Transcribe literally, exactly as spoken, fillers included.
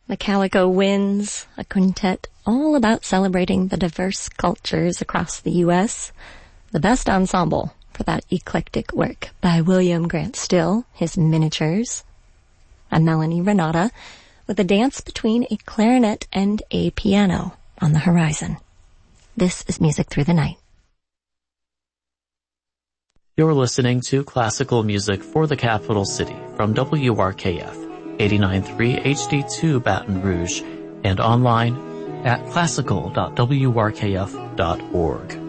The Calico Winds, a quintet all about celebrating the diverse cultures across the U S The best ensemble for that eclectic work by William Grant Still, his miniatures. And Melanie Renata with a dance between a clarinet and a piano on the horizon. This is Music Through the Night. You're listening to classical music for the capital city from W R K F, eighty-nine point three H D two Baton Rouge, and online at classical dot w r k f dot org.